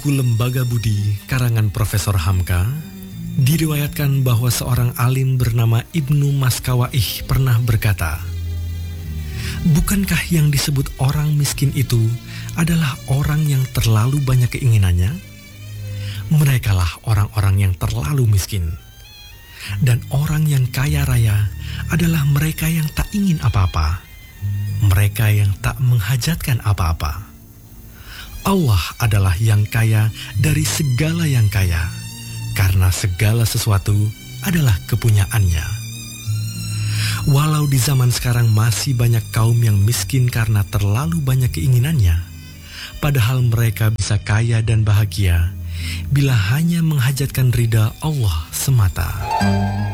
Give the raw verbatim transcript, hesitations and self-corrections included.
buku Lembaga Budi karangan Profesor Hamka, diriwayatkan bahwa seorang alim bernama Ibnu Maskawaih pernah berkata, "Bukankah yang disebut orang miskin itu adalah orang yang terlalu banyak keinginannya? Merekalah orang-orang yang terlalu miskin. Dan orang yang kaya raya adalah mereka yang tak ingin apa-apa, mereka yang tak menghajatkan apa-apa. Allah adalah yang kaya dari segala yang kaya, karena segala sesuatu adalah kepunyaannya." Walau di zaman sekarang masih banyak kaum yang miskin karena terlalu banyak keinginannya, padahal mereka bisa kaya dan bahagia bila hanya menghajatkan ridha Allah semata.